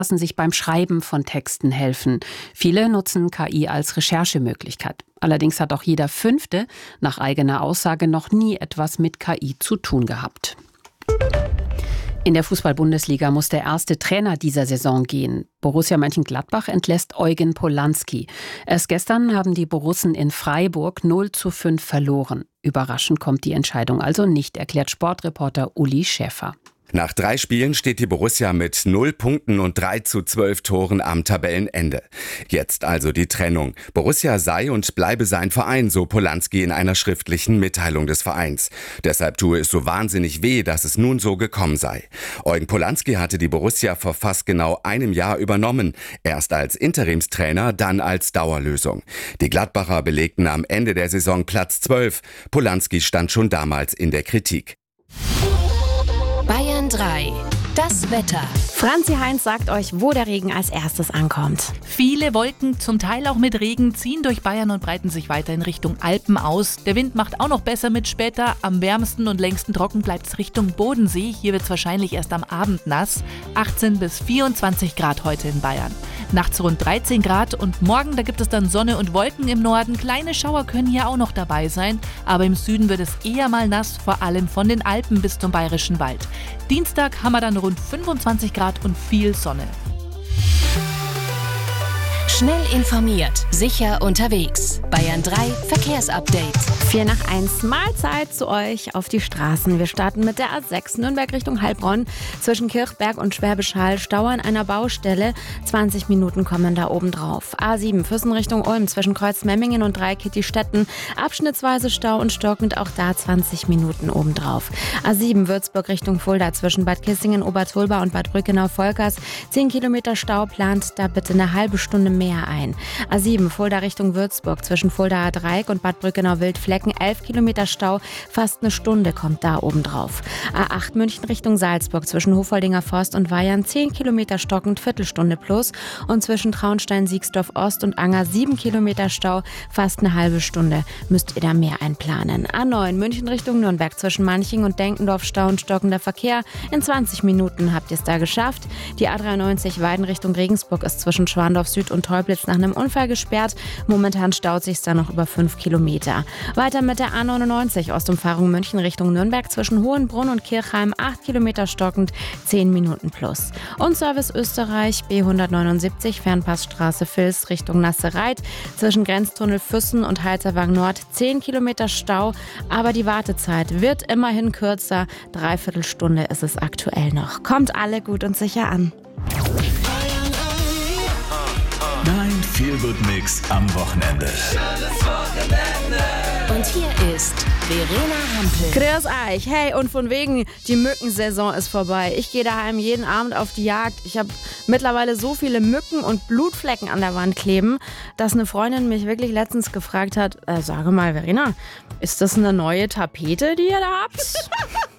lassen sich beim Schreiben von Texten helfen. Viele nutzen KI als Recherchemöglichkeit. Allerdings hat auch jeder Fünfte nach eigener Aussage noch nie etwas mit KI zu tun gehabt. In der Fußball-Bundesliga muss der erste Trainer dieser Saison gehen. Borussia Mönchengladbach entlässt Eugen Polanski. Erst gestern haben die Borussen in Freiburg 0:5 verloren. Überraschend kommt die Entscheidung also nicht, erklärt Sportreporter Uli Schäfer. Nach 3 Spielen steht die Borussia mit 0 Punkten und 3:12 Toren am Tabellenende. Jetzt also die Trennung. Borussia sei und bleibe sein Verein, so Polanski in einer schriftlichen Mitteilung des Vereins. Deshalb tue es so wahnsinnig weh, dass es nun so gekommen sei. Eugen Polanski hatte die Borussia vor fast genau einem Jahr übernommen. Erst als Interimstrainer, dann als Dauerlösung. Die Gladbacher belegten am Ende der Saison Platz 12. Polanski stand schon damals in der Kritik. Bayern 3. Das Wetter. Franzi Heinz sagt euch, wo der Regen als erstes ankommt. Viele Wolken, zum Teil auch mit Regen, ziehen durch Bayern und breiten sich weiter in Richtung Alpen aus. Der Wind macht auch noch besser mit später. Am wärmsten und längsten trocken bleibt es Richtung Bodensee. Hier wird es wahrscheinlich erst am Abend nass. 18 bis 24 Grad heute in Bayern. Nachts rund 13 Grad und morgen, da gibt es dann Sonne und Wolken im Norden. Kleine Schauer können hier auch noch dabei sein, aber im Süden wird es eher mal nass, vor allem von den Alpen bis zum Bayerischen Wald. Dienstag haben wir dann rund 25 Grad und viel Sonne. Schnell informiert, sicher unterwegs. Bayern 3 Verkehrsupdate. 4:05, Mahlzeit zu euch auf die Straßen. Wir starten mit der A6 Nürnberg Richtung Heilbronn. Zwischen Kirchberg und Schwäbisch Hall Stau an einer Baustelle. 20 Minuten kommen da oben drauf. A7 Füssen Richtung Ulm zwischen Kreuzmemmingen und Dreikitti-Stetten. Abschnittsweise Stau und stockend, auch da 20 Minuten oben drauf. A7 Würzburg Richtung Fulda zwischen Bad Kissingen, Obertulba und Bad Brückenau-Volkers. 10 Kilometer Stau, plant da bitte eine halbe Stunde mehr ein. A7 Fulda Richtung Würzburg zwischen Fuldaer Dreieck und Bad Brückenau-Wildflecken. 11 Kilometer Stau, fast eine Stunde kommt da oben drauf. A8 München Richtung Salzburg zwischen Hofoldinger Forst und Weihern 10 Kilometer stockend, Viertelstunde plus. Und zwischen Traunstein, Siegsdorf Ost und Anger 7 Kilometer Stau, fast eine halbe Stunde. Müsst ihr da mehr einplanen. A9 München Richtung Nürnberg zwischen Manching und Denkendorf Stau und stockender Verkehr. In 20 Minuten habt ihr es da geschafft. Die A93 Weiden Richtung Regensburg ist zwischen Schwandorf Süd und Teublitz nach einem Unfall gesperrt. Momentan staut sich da noch über 5 Kilometer. Weiter mit der A99 Ostumfahrung München Richtung Nürnberg zwischen Hohenbrunn und Kirchheim 8 Kilometer stockend, 10 Minuten plus. Und Service Österreich B179 Fernpassstraße Vils Richtung Nassereit zwischen Grenztunnel Füssen und Halterwang Nord 10 Kilometer Stau, aber die Wartezeit wird immerhin kürzer. 3/4 Stunde ist es aktuell noch. Kommt alle gut und sicher an. Dein Feel-Good-Mix am Wochenende. Und hier ist Verena Hampel. Grüß euch. Hey, und von wegen, die Mückensaison ist vorbei. Ich gehe daheim jeden Abend auf die Jagd. Ich habe mittlerweile so viele Mücken und Blutflecken an der Wand kleben, dass eine Freundin mich wirklich letztens gefragt hat, sage mal, Verena, ist das eine neue Tapete, die ihr da habt?